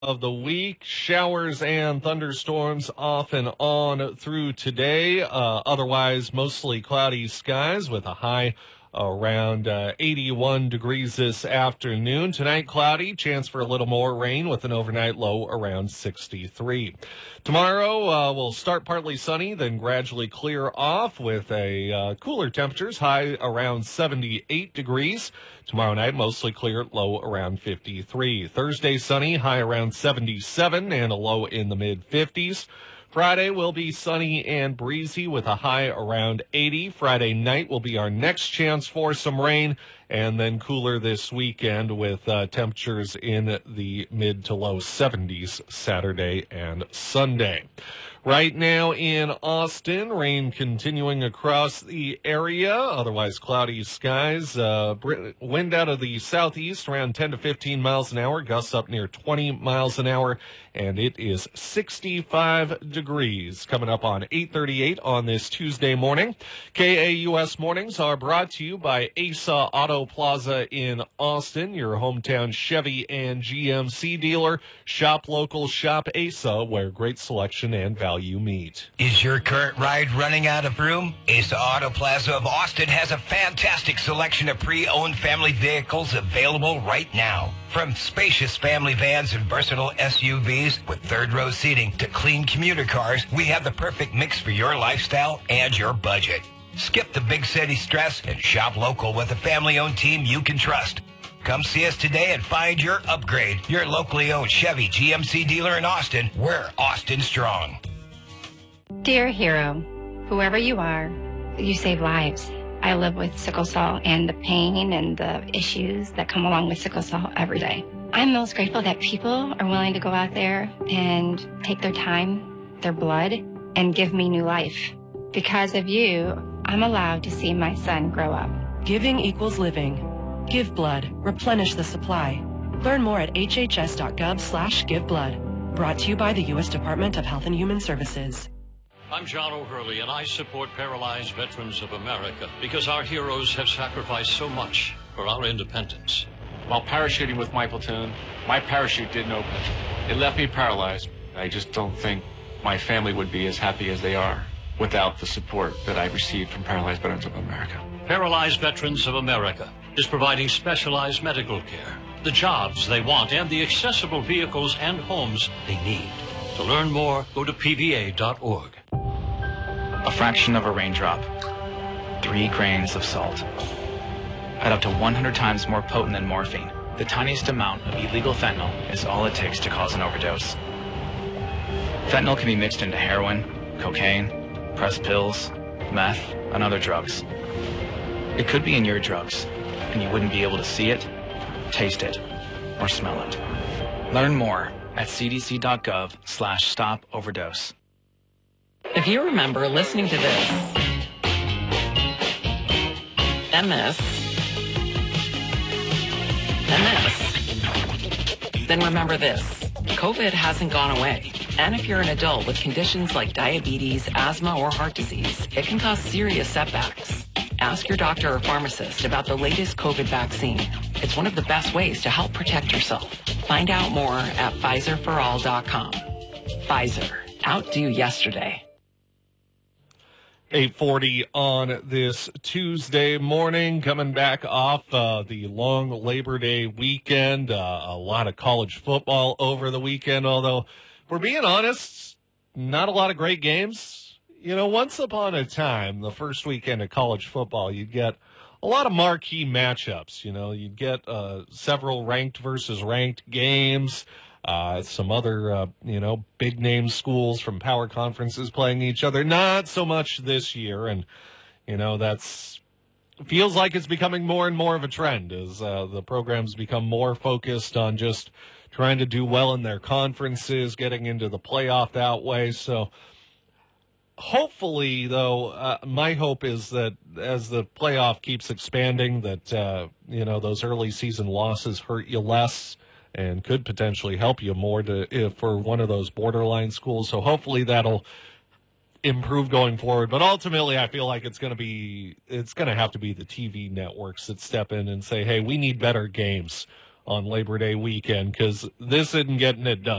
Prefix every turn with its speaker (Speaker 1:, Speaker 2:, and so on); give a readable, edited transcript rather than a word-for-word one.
Speaker 1: of the week. Showers and thunderstorms off and on through today. Otherwise, mostly cloudy skies with a high around 81 degrees this afternoon. Tonight, cloudy, chance for a little more rain with an overnight low around 63. Tomorrow, we'll start partly sunny, then gradually clear off with a cooler temperatures, high around 78 degrees. Tomorrow night, mostly clear, low around 53. Thursday, sunny, high around 77 and a low in the mid-50s. Friday will be sunny and breezy with a high around 80. Friday night will be our next chance for some rain, and then cooler this weekend with temperatures in the mid to low 70s Saturday and Sunday. Right now in Austin, rain continuing across the area, otherwise cloudy skies. Wind out of the southeast around 10 to 15 miles an hour, gusts up near 20 miles an hour, and it is 65 degrees. Coming up on 8:38 on this Tuesday morning. KAUS Mornings are brought to you by ASA Auto Plaza in Austin, your hometown Chevy and GMC dealer. Shop local, shop ASA, where great selection and value meet.
Speaker 2: Is your current ride running out of room? ASA Auto Plaza of Austin has a fantastic selection of pre-owned family vehicles available right now. From spacious family vans and versatile SUVs with third-row seating to clean commuter cars, we have the perfect mix for your lifestyle and your budget. Skip the big city stress and shop local with a family-owned team you can trust. Come see us today and find your upgrade. Your locally owned Chevy GMC dealer in Austin. We're Austin strong.
Speaker 3: Dear hero, whoever you are, you save lives. I live with sickle cell and the pain and the issues that come along with sickle cell every day. I'm most grateful that people are willing to go out there and take their time, their blood, and give me new life. Because of you, I'm allowed to see my son grow up.
Speaker 4: Giving equals living. Give blood. Replenish the supply. Learn more at hhs.gov/giveblood. Brought to you by the U.S. Department of Health and Human Services.
Speaker 5: I'm John O'Hurley, and I support Paralyzed Veterans of America because our heroes have sacrificed so much for our independence.
Speaker 6: While parachuting with my platoon, my parachute didn't open. It left me paralyzed. I just don't think my family would be as happy as they are without the support that I received from Paralyzed Veterans of America.
Speaker 5: Paralyzed Veterans of America is providing specialized medical care, the jobs they want, and the accessible vehicles and homes they need. To learn more, go to pva.org.
Speaker 7: A fraction of a raindrop, 3 grains of salt, at up to 100 times more potent than morphine. The tiniest amount of illegal fentanyl is all it takes to cause an overdose. Fentanyl can be mixed into heroin, cocaine, pressed pills, meth, and other drugs. It could be in your drugs, and you wouldn't be able to see it, taste it, or smell it. Learn more at cdc.gov/stop-overdose.
Speaker 8: If you remember listening to this, and this, then remember this. COVID hasn't gone away. And if you're an adult with conditions like diabetes, asthma, or heart disease, it can cause serious setbacks. Ask your doctor or pharmacist about the latest COVID vaccine. It's one of the best ways to help protect yourself. Find out more at PfizerForAll.com. Pfizer. Outdo yesterday.
Speaker 1: 8:40 on this Tuesday morning, coming back off the long Labor Day weekend. A lot of college football over the weekend, although, if we're being honest, not a lot of great games. You know, once upon a time, the first weekend of college football, you'd get a lot of marquee matchups. You know, you'd get several ranked versus ranked games. Some other, big name schools from power conferences playing each other. Not so much this year. And, feels like it's becoming more and more of a trend as the programs become more focused on just trying to do well in their conferences, getting into the playoff that way. So hopefully, though, my hope is that as the playoff keeps expanding, that, those early season losses hurt you less and could potentially help you more for one of those borderline schools. So hopefully that'll improve going forward. But ultimately, I feel like it's going to have to be the TV networks that step in and say, hey, we need better games on Labor Day weekend, because this isn't getting it done.